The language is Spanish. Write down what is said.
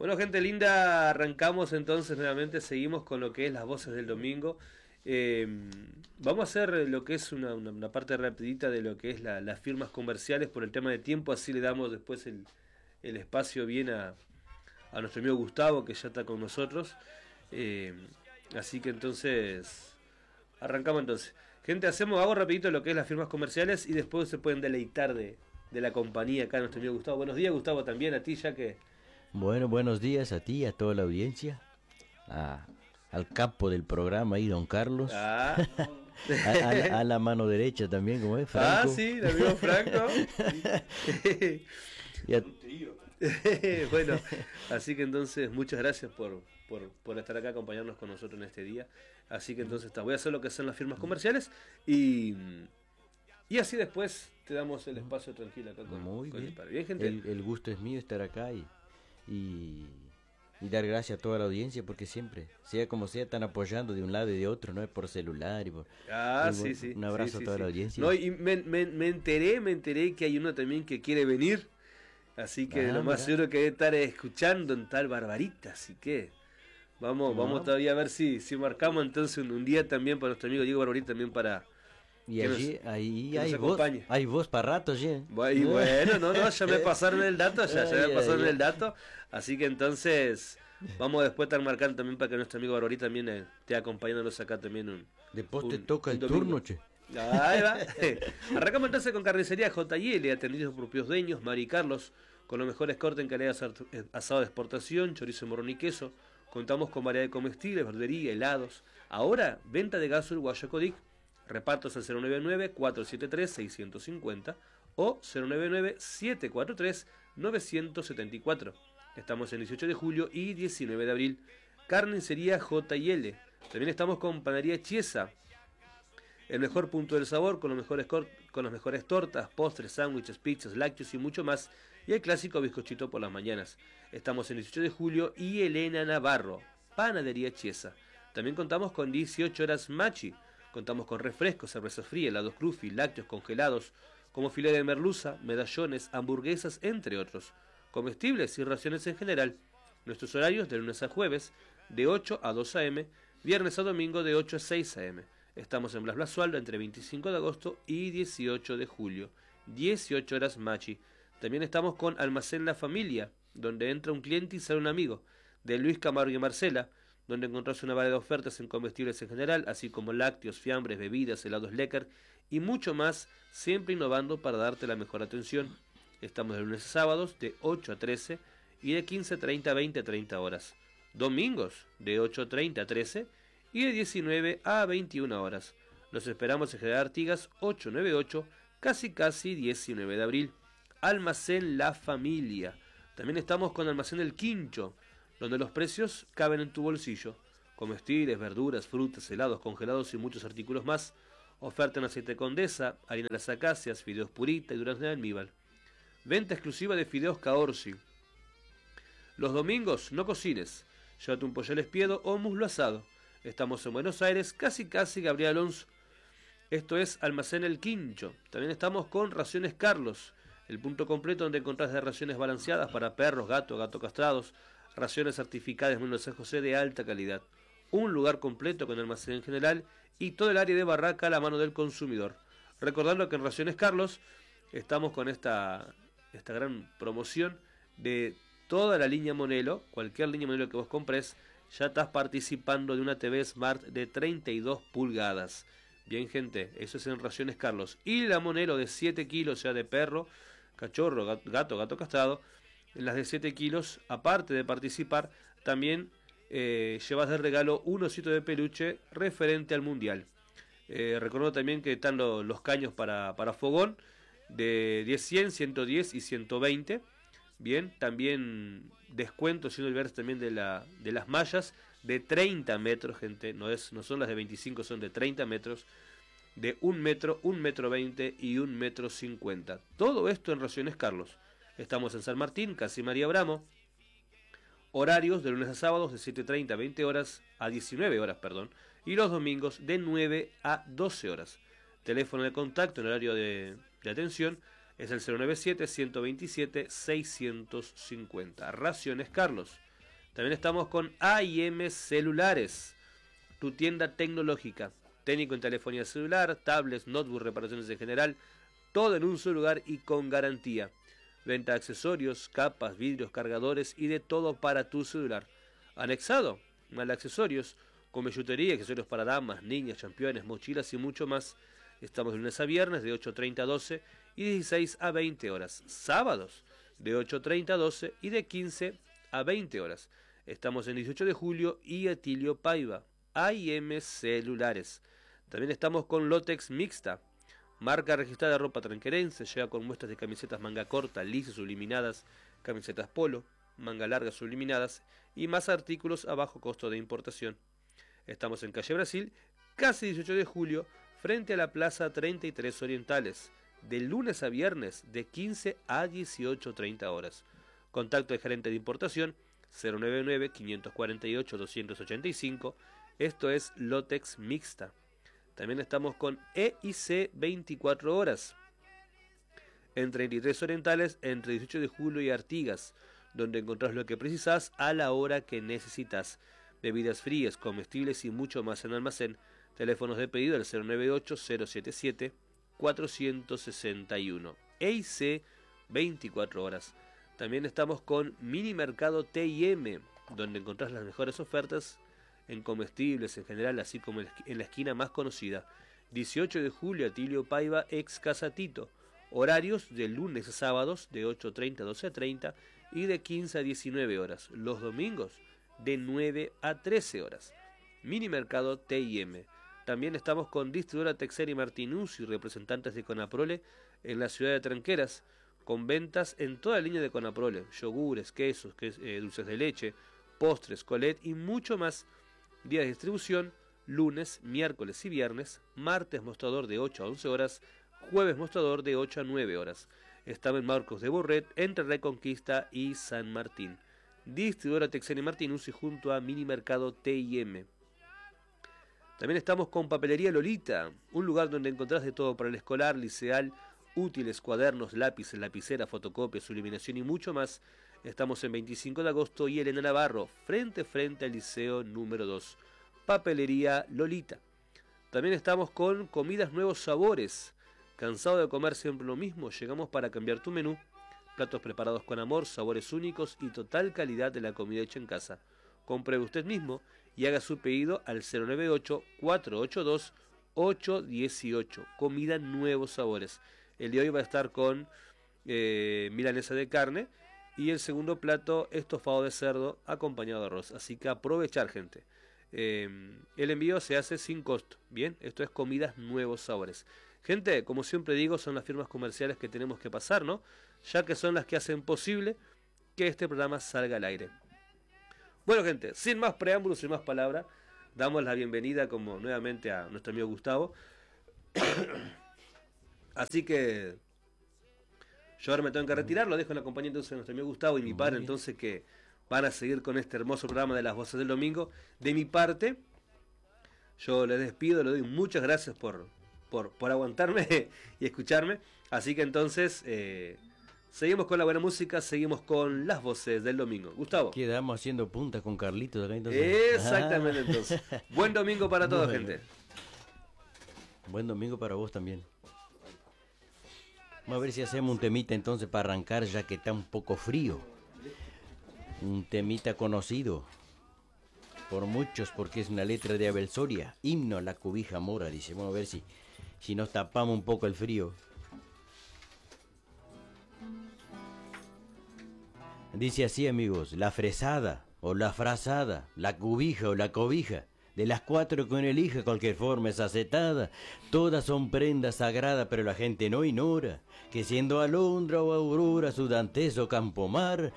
Bueno, gente linda, arrancamos entonces nuevamente, seguimos con lo que es las voces del domingo. Vamos a hacer lo que es una parte rapidita de lo que es las firmas comerciales por el tema de tiempo, así le damos después el espacio bien a nuestro amigo Gustavo, que ya está con nosotros. Así que entonces, arrancamos entonces. Gente, hago rapidito lo que es las firmas comerciales y después se pueden deleitar de la compañía acá, nuestro amigo Gustavo. Buenos días, Gustavo, también a ti, ya que... Bueno, buenos días a ti, a toda la audiencia, al capo del programa ahí, don Carlos, Ah, a la mano derecha también, como es, Franco. sí, el amigo Franco. Y a- Bueno, así que entonces muchas gracias por estar acá, acompañarnos con nosotros en este día. Así que entonces voy a hacer lo que son las firmas comerciales y así después te damos el espacio tranquilo acá Muy con bien. el padre. Bien, gente. El gusto es mío estar acá y dar gracias a toda la audiencia porque siempre, sea como sea, están apoyando de un lado y de otro, no es por celular. Sí. Un abrazo Sí, a toda la sí. audiencia. No, y me enteré que hay uno también que quiere venir. Así que lo más mira. seguro que debe estar escuchando en tal Barbarita. Así que vamos todavía a ver si marcamos entonces un día también para nuestro amigo Diego Barbarita, también para Y que allí, nos ahí acompañe. hay voz para rato, ¿sí? Y bueno, no, ya me pasaron el dato, ya me Ay, pasaron ay, el dato. Así que entonces vamos después a estar marcando también para que nuestro amigo Barbarita también esté acompañándonos acá también Después te un- toca un el domingo. turno, che. Ahí va. Arrancamos entonces con carnicería J&L, atendidos por propios dueños, Mari y Carlos, con los mejores cortes en calidad de asado de exportación, chorizo, morrón y queso. Contamos con variedad de comestibles, verdulería, helados. Ahora, venta de gas uruguayo Codic. Repartos al 099-473-650 o 099-743-974. Estamos el 18 de julio y 19 de abril. Carnicería J&L. También estamos con Panadería Chiesa, el mejor punto del sabor, con las mejores tortas, postres, sándwiches, pizzas, lácteos y mucho más. Y el clásico bizcochito por las mañanas. Estamos en el 18 de julio y Elena Navarro, Panadería Chiesa. También contamos con 18 horas Machi. Contamos con refrescos, cervezas frías, helados crufi, lácteos congelados, como filé de merluza, medallones, hamburguesas, entre otros. Comestibles y raciones en general. Nuestros horarios de lunes a jueves, de 8 a 2 a.m., viernes a domingo de 8 a 6 a.m. Estamos en Blas Basualdo entre 25 de agosto y 18 de julio. 18 horas Machi. También estamos con Almacén La Familia, donde entra un cliente y sale un amigo. De Luis Camargo y Marcela, donde encontrás una variedad de ofertas en comestibles en general, así como lácteos, fiambres, bebidas, helados Lecker y mucho más, siempre innovando para darte la mejor atención. Estamos de lunes a sábados de 8 a 13 y de 15:30 a 20:30 horas. Domingos de 8:30 a 13 y de 19 a 21 horas. Los esperamos en General Artigas 898, casi 19 de abril. Almacén La Familia. También estamos con Almacén El Quincho, donde los precios caben en tu bolsillo. Comestibles, verduras, frutas, helados, congelados y muchos artículos más. Oferta en aceite Condesa, harina de las acacias, fideos Purita y durazno de almíbar. Venta exclusiva de fideos Caorsi. Los domingos no cocines. Llévate un pollo al espiedo o un muslo asado. Estamos en Buenos Aires, casi Gabriel Alonso. Esto es Almacén El Quincho. También estamos con Raciones Carlos, el punto completo donde encontrás de raciones balanceadas para perros, gato castrados, raciones certificadas en San José de alta calidad. Un lugar completo con almacén en general y todo el área de barraca a la mano del consumidor. Recordando que en Raciones Carlos estamos con esta gran promoción de toda la línea Monelo. Cualquier línea Monelo que vos compres, ya estás participando de una TV Smart de 32 pulgadas. Bien, gente, eso es en Raciones Carlos. Y la Monelo de 7 kilos, sea de perro, cachorro, gato castrado. En las de 7 kilos, aparte de participar, también llevas de regalo un osito de peluche referente al mundial. Recuerdo también que están los caños para fogón de 10, 100, 110 y 120. Bien, también descuento, siendo el verso también de las mallas de 30 metros, gente. No son las de 25, son de 30 metros. De 1 metro, 1 metro 20 y 1 metro 50. Todo esto en Raciones Carlos. Estamos en San Martín, casi María Bramo. Horarios de lunes a sábados de 7:30 a 20 horas a 19 horas, perdón. Y los domingos de 9 a 12 horas. Teléfono de contacto en horario de atención es el 097-127-650. Raciones Carlos. También estamos con A&M Celulares, tu tienda tecnológica. Técnico en telefonía celular, tablets, notebook, reparaciones en general, todo en un solo lugar y con garantía. Venta de accesorios, capas, vidrios, cargadores y de todo para tu celular. Anexado al accesorios, con billutería, accesorios para damas, niñas, championes, mochilas y mucho más. Estamos de lunes a viernes de 8:30 a 12 y 16 a 20 horas. Sábados de 8:30 a 12 y de 15 a 20 horas. Estamos en 18 de julio y Atilio Paiva. A&M Celulares. También estamos con Lotex Mixta, marca registrada de ropa tranquerense. Llega con muestras de camisetas manga corta, lisas, subliminadas, camisetas polo, manga larga subliminadas y más artículos a bajo costo de importación. Estamos en calle Brasil, casi 18 de julio, frente a la Plaza 33 Orientales, de lunes a viernes de 15 a 18:30 horas. Contacto de gerente de importación 099-548-285. Esto es Lotex Mixta. También estamos con EIC 24 horas en 33 Orientales, entre 18 de julio y Artigas, donde encontrás lo que precisás a la hora que necesitas. Bebidas frías, comestibles y mucho más en almacén. Teléfonos de pedido al 098-077-461. EIC 24 horas. También estamos con Mini Mercado T&M, donde encontrás las mejores ofertas en comestibles en general, así como en la esquina más conocida. 18 de julio, Atilio Paiva, ex Casa Tito. Horarios de lunes a sábados de 8:30 a 12:30 y de 15 a 19 horas. Los domingos de 9 a 13 horas. Mini Mercado T&M. También estamos con distribuidora Texera y Martinuz y representantes de Conaprole en la ciudad de Tranqueras, con ventas en toda la línea de Conaprole: yogures, quesos, dulces de leche, postres, colet y mucho más. Día de distribución: lunes, miércoles y viernes. Martes mostrador de 8 a 11 horas. Jueves mostrador de 8 a 9 horas. Estaba en Marcos de Borret, entre Reconquista y San Martín. Distribuidora Texera y Martinuzzi junto a Mini Mercado T&M. También estamos con Papelería Lolita, un lugar donde encontrás de todo para el escolar, liceal, útiles, cuadernos, lápices, lapicera, fotocopias, iluminación y mucho más. Estamos en 25 de agosto y Elena Navarro, frente al Liceo número 2. Papelería Lolita. También estamos con Comidas Nuevos Sabores. ¿Cansado de comer siempre lo mismo? Llegamos para cambiar tu menú. Platos preparados con amor, sabores únicos y total calidad de la comida hecha en casa. Compruebe usted mismo y haga su pedido al 098-482-818. Comida Nuevos Sabores. El de hoy va a estar con milanesa de carne y el segundo plato estofado de cerdo acompañado de arroz. Así que aprovechar, gente. El envío se hace sin costo. Bien, esto es Comidas Nuevos Sabores. Gente, como siempre digo, son las firmas comerciales que tenemos que pasar, ¿no? Ya que son las que hacen posible que este programa salga al aire. Bueno, gente, sin más preámbulos, sin más palabras, damos la bienvenida como nuevamente a nuestro amigo Gustavo. Así que yo ahora me tengo que retirar, lo dejo en la compañía entonces de nuestro amigo Gustavo y mi padre, entonces, que van a seguir con este hermoso programa de las voces del domingo. De mi parte, yo les despido, les doy muchas gracias por aguantarme y escucharme. Así que entonces seguimos con la buena música, seguimos con las voces del domingo. Gustavo. Quedamos haciendo punta con Carlitos acá entonces. Exactamente, entonces. Buen domingo para todos, gente. Buen domingo para vos también. Vamos a ver si hacemos un temita entonces para arrancar, ya que está un poco frío. Un temita conocido por muchos porque es una letra de Abel Soria. Himno a la cobija mora, dice. Vamos a ver si nos tapamos un poco el frío. Dice así, amigos: la fresada o la frazada, la cubija o la cobija, de las 4 que uno elija, cualquier forma es acetada. Todas son prendas sagradas, pero la gente no ignora que siendo alondra o aurora, su dantes o campomar,